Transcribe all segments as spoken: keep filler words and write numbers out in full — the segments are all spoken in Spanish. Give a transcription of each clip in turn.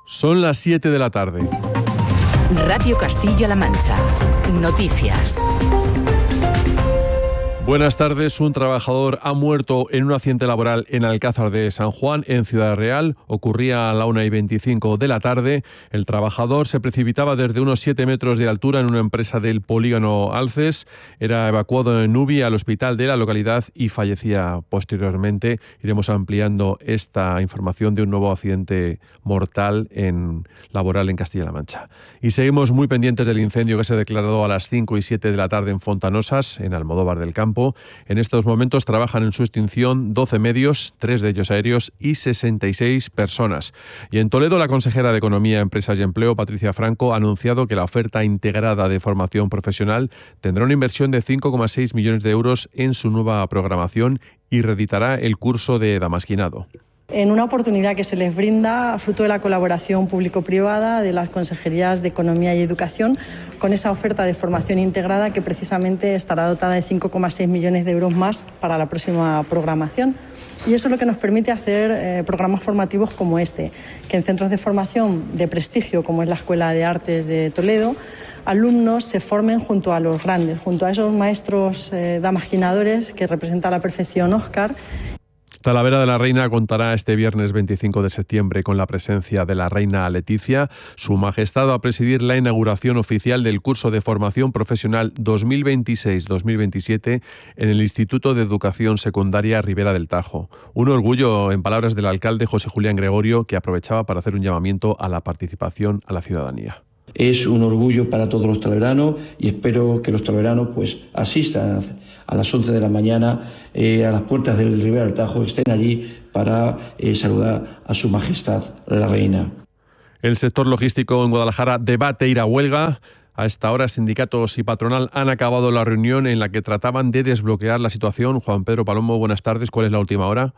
Son las siete de la tarde. Radio Castilla-La Mancha. Noticias. Buenas tardes. Un trabajador ha muerto en un accidente laboral en Alcázar de San Juan, en Ciudad Real. Ocurría a la una y veinticinco de la tarde. El trabajador se precipitaba desde unos siete metros de altura en una empresa del polígono Alces. Era evacuado en Nubi al hospital de la localidad y fallecía posteriormente. Iremos ampliando esta información de un nuevo accidente mortal en laboral en Castilla-La Mancha. Y seguimos muy pendientes del incendio que se ha declarado a las cinco y siete de la tarde en Fontanosas, en Almodóvar del Campo. En estos momentos trabajan en su extinción doce medios, tres de ellos aéreos y sesenta y seis personas. Y en Toledo, la consejera de Economía, Empresas y Empleo, Patricia Franco, ha anunciado que la oferta integrada de formación profesional tendrá una inversión de cinco coma seis millones de euros en su nueva programación y reeditará el curso de Damasquinado. En una oportunidad que se les brinda fruto de la colaboración público-privada de las consejerías de Economía y Educación con esa oferta de formación integrada que precisamente estará dotada de cinco coma seis millones de euros más para la próxima programación. Y eso es lo que nos permite hacer eh, programas formativos como este, que en centros de formación de prestigio como es la Escuela de Artes de Toledo, alumnos se formen junto a los grandes, junto a esos maestros eh, damasquinadores que representa a la perfección Óscar. Talavera de la Reina contará este viernes veinticinco de septiembre con la presencia de la reina Leticia. Su Majestad va a presidir la inauguración oficial del curso de formación profesional dos mil veintiséis dos mil veintisiete en el Instituto de Educación Secundaria Ribera del Tajo. Un orgullo, en palabras del alcalde José Julián Gregorio, que aprovechaba para hacer un llamamiento a la participación a la ciudadanía. Es un orgullo para todos los talaveranos y espero que los talaveranos pues, asistan a las once de la mañana eh, a las puertas del Ribera del Tajo, estén allí para eh, saludar a su Majestad la Reina. El sector logístico en Guadalajara debate ir a huelga. A esta hora, sindicatos y patronal han acabado la reunión en la que trataban de desbloquear la situación. Juan Pedro Palomo, buenas tardes. ¿Cuál es la última hora?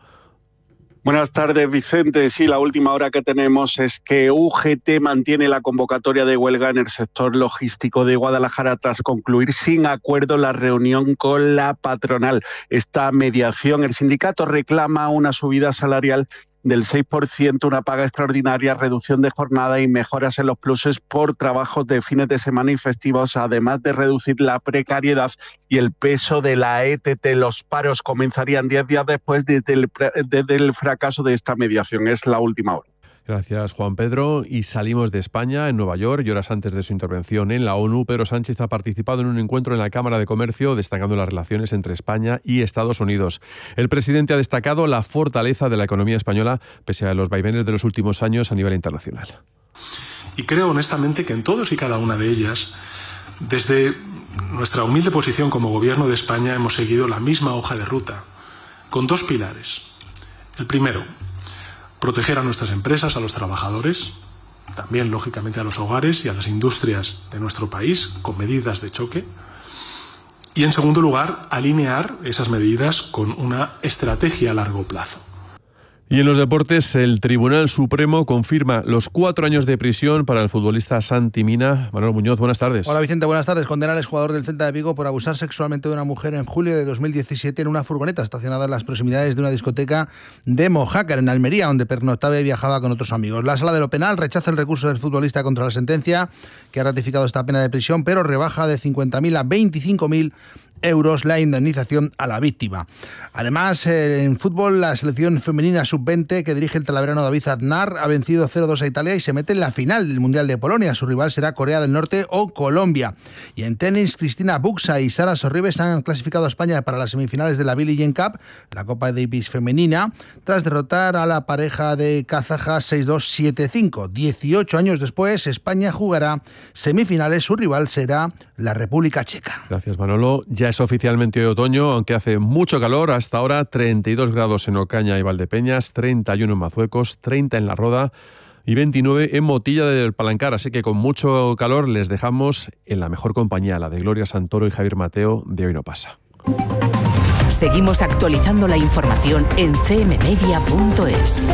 Buenas tardes, Vicente. Sí, la última hora que tenemos es que U G T mantiene la convocatoria de huelga en el sector logístico de Guadalajara tras concluir sin acuerdo la reunión con la patronal. Esta mediación, el sindicato reclama una subida salarial del seis por ciento, una paga extraordinaria, reducción de jornada y mejoras en los pluses por trabajos de fines de semana y festivos, además de reducir la precariedad y el peso de la E T T. Los paros comenzarían diez días después desde el, desde el fracaso de esta mediación. Es la última hora. Gracias, Juan Pedro. Y salimos de España, en Nueva York, y horas antes de su intervención en la ONU, Pedro Sánchez ha participado en un encuentro en la Cámara de Comercio, destacando las relaciones entre España y Estados Unidos. El presidente ha destacado la fortaleza de la economía española, pese a los vaivenes de los últimos años a nivel internacional. Y creo honestamente que en todos y cada una de ellas, desde nuestra humilde posición como Gobierno de España, hemos seguido la misma hoja de ruta, con dos pilares. El primero, proteger a nuestras empresas, a los trabajadores, también lógicamente a los hogares y a las industrias de nuestro país con medidas de choque. Y en segundo lugar, alinear esas medidas con una estrategia a largo plazo. Y en los deportes, el Tribunal Supremo confirma los cuatro años de prisión para el futbolista Santi Mina. Manuel Muñoz, buenas tardes. Hola Vicente, buenas tardes. Condena al exjugador del Celta de Vigo por abusar sexualmente de una mujer en julio de dos mil diecisiete en una furgoneta estacionada en las proximidades de una discoteca de Mojácar, en Almería, donde pernoctaba y viajaba con otros amigos. La Sala de lo Penal rechaza el recurso del futbolista contra la sentencia, que ha ratificado esta pena de prisión, pero rebaja de cincuenta mil a veinticinco mil euros la indemnización a la víctima. Además, en fútbol, la selección femenina sub veinte que dirige el talaverano David Aznar ha vencido cero dos a Italia y se mete en la final del Mundial de Polonia. Su rival será Corea del Norte o Colombia. Y en tenis, Cristina Buxa y Sara Sorribes han clasificado a España para las semifinales de la Billie Jean Cup, la Copa Davis femenina, tras derrotar a la pareja de kazajas seis dos siete cinco. dieciocho años después, España jugará semifinales. Su rival será la República Checa. Gracias, Manolo. Ya es oficialmente otoño, aunque hace mucho calor. Hasta ahora treinta y dos grados en Ocaña y Valdepeñas, treinta y uno en Mazuecos, treinta en La Roda y veintinueve en Motilla del Palancar. Así que con mucho calor les dejamos en la mejor compañía, la de Gloria Santoro y Javier Mateo, de Hoy No Pasa. Seguimos actualizando la información en c m media punto es.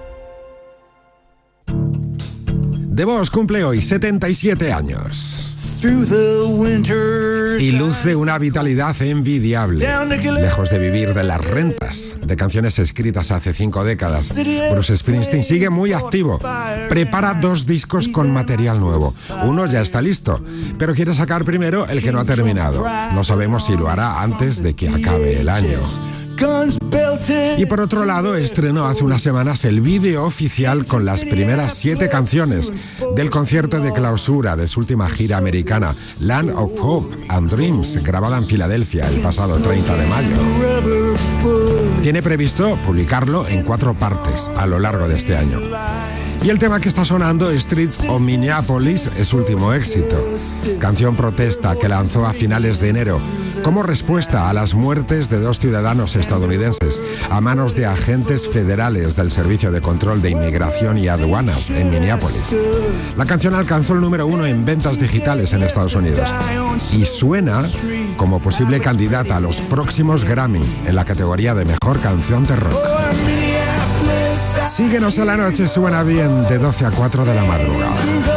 De Vos cumple hoy setenta y siete años. Y luce una vitalidad envidiable, lejos de vivir de las rentas de canciones escritas hace cinco décadas. Bruce Springsteen sigue muy activo. Prepara dos discos con material nuevo. Uno ya está listo, pero quiere sacar primero el que no ha terminado. No sabemos si lo hará antes de que acabe el año. Y por otro lado, estrenó hace unas semanas el vídeo oficial con las primeras siete canciones del concierto de clausura de su última gira americana, Land of Hope and Dreams, grabada en Filadelfia el pasado treinta de mayo. Tiene previsto publicarlo en cuatro partes a lo largo de este año. Y el tema que está sonando, Streets of Minneapolis, es su último éxito. Canción protesta que lanzó a finales de enero como respuesta a las muertes de dos ciudadanos estadounidenses a manos de agentes federales del Servicio de Control de Inmigración y Aduanas en Minneapolis. La canción alcanzó el número uno en ventas digitales en Estados Unidos y suena como posible candidata a los próximos Grammy en la categoría de Mejor Canción de Rock. Síguenos a la noche, suena bien, de doce a cuatro de la madrugada.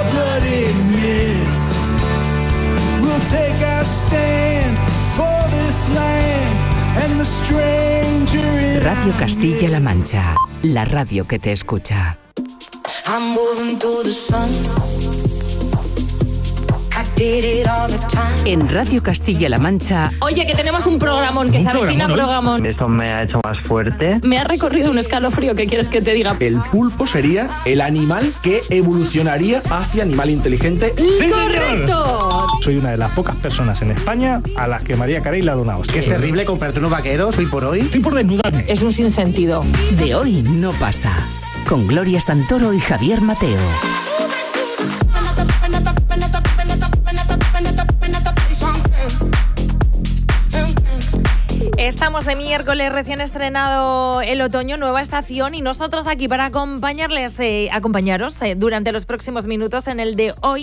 Radio Castilla-La Mancha, la radio que te escucha. En Radio Castilla-La Mancha. Oye, que tenemos un programón, que se avecina programón. Esto me ha hecho más fuerte. Me ha recorrido un escalofrío, ¿qué quieres que te diga? El pulpo sería el animal que evolucionaría hacia animal inteligente. ¡Sí, correcto! Soy una de las pocas personas en España a las que María Carey le ha donado. Que es terrible comprarte unos vaqueros hoy por hoy. Estoy por desnudarme. Es un sinsentido. De hoy no pasa. Con Gloria Santoro y Javier Mateo. Estamos de miércoles, recién estrenado el otoño, nueva estación, y nosotros aquí para acompañarles, eh, acompañaros eh, durante los próximos minutos en el de hoy.